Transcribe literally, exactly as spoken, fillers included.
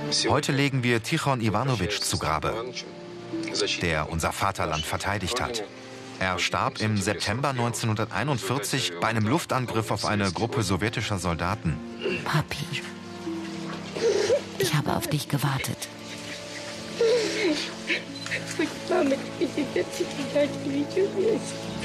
Heute legen wir Tichon Iwanowitsch zu Grabe, der unser Vaterland verteidigt hat. Er starb im September neunzehnhunderteinundvierzig bei einem Luftangriff auf eine Gruppe sowjetischer Soldaten. Papi, ich habe auf dich gewartet. Mama,